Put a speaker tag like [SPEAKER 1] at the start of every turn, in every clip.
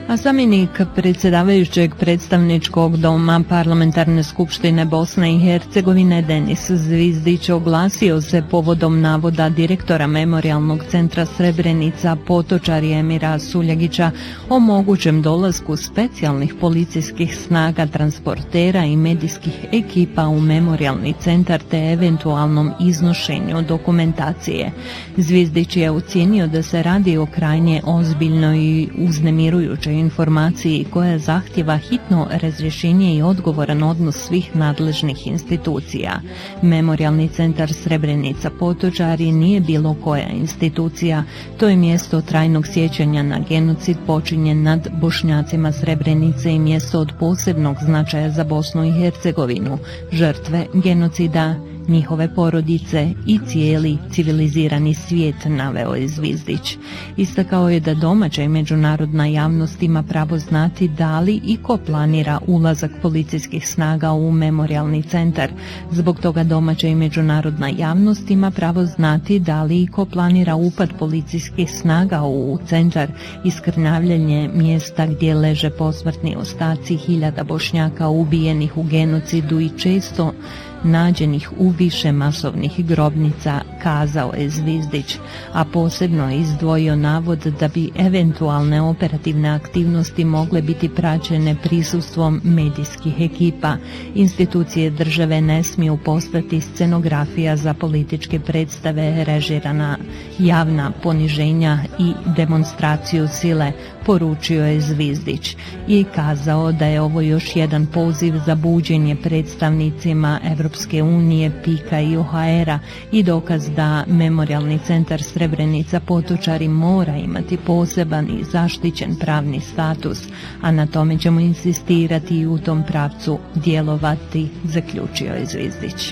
[SPEAKER 1] A zamjenik predsjedavajućeg predstavničkog doma Parlamentarne skupštine Bosne i Hercegovine Denis Zvizdić oglasio se povodom navoda direktora Memorijalnog centra Srebrenica Potočari Emira Suljagića o mogućem dolasku specijalnih policijskih snaga, transportera i medijskih ekipa u Memorijalni centar te eventualnom iznošenju dokumentacije. Zvizdić je ocijenio da se radi o krajnje ozbiljnoj i uznemirujućoj informaciji koja zahtjeva hitno razrješenje i odgovoran odnos svih nadležnih institucija. Memorijalni centar Srebrenica Potočari nije bilo koja institucija, to je mjesto trajnog sjećanja na genocid počinjen nad Bošnjacima Srebrenice i mjesto od posebnog značaja za Bosnu i Hercegovinu, žrtve genocida, njihove porodice i cijeli civilizirani svijet, naveo je Zvizdić. Istakao je da domaća i međunarodna javnost ima pravo znati da li i ko planira ulazak policijskih snaga u Memorijalni centar. Zbog toga domaća i međunarodna javnost ima pravo znati da li i ko planira upad policijskih snaga u centar, iskrnavljanje mjesta gdje leže posmrtni ostaci hiljada Bošnjaka ubijenih u genocidu i često nađenih u više masovnih grobnica, kazao je Zvizdić, a posebno je izdvojio navod da bi eventualne operativne aktivnosti mogle biti praćene prisustvom medijskih ekipa. Institucije države ne smiju postati scenografija za političke predstave, režirana javna poniženja i demonstraciju sile, poručio je Zvizdić i kazao da je ovo još jedan poziv za buđenje predstavnicima Evropske unije, PIK-a i OHR-a i dokaz da Memorijalni centar Srebrenica Potočari mora imati poseban i zaštićen pravni status, a na tome ćemo insistirati i u tom pravcu djelovati, zaključio je Zvizdić.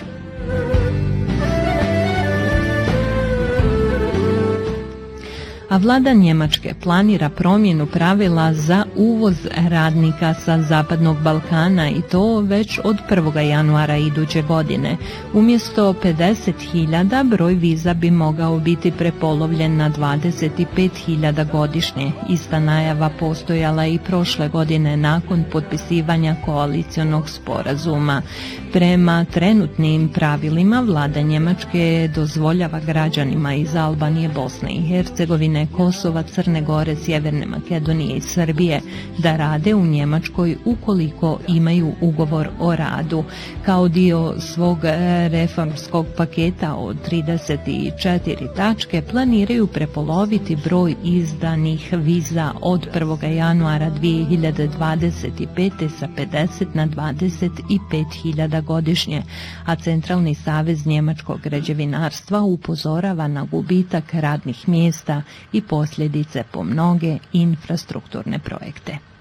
[SPEAKER 1] A vlada Njemačke planira promjenu pravila za uvoz radnika sa Zapadnog Balkana i to već od 1. januara iduće godine. Umjesto 50.000 broj viza bi mogao biti prepolovljen na 25.000 godišnje. Ista najava postojala i prošle godine nakon potpisivanja koalicionog sporazuma. Prema trenutnim pravilima vlada Njemačke dozvoljava građanima iz Albanije, Bosne i Hercegovine, Kosova, Crne Gore, Sjeverne Makedonije i Srbije da rade u Njemačkoj ukoliko imaju ugovor o radu. Kao dio svog reformskog paketa od 34 tačke planiraju prepoloviti broj izdanih viza od 1. januara 2025. sa 50 na 25.000 godišnje, a Centralni savez njemačkog građevinarstva upozorava na gubitak radnih mjesta i posljedice po mnoge infrastrukturne projekte.